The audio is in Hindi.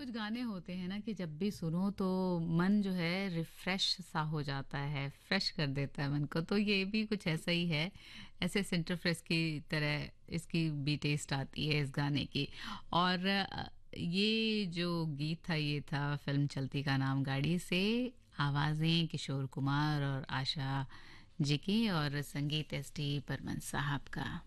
कुछ गाने होते हैं ना कि जब भी सुनो तो मन जो है रिफ्रेश सा हो जाता है, फ्रेश कर देता है मन को। तो ये भी कुछ ऐसा ही है, ऐसे सेंटर फ्रेश की तरह इसकी भी टेस्ट आती है इस गाने की। और ये जो गीत था ये था फिल्म चलती का नाम गाड़ी से। आवाज़ें किशोर कुमार और आशा जी की और संगीत एस टी बर्मन साहब का।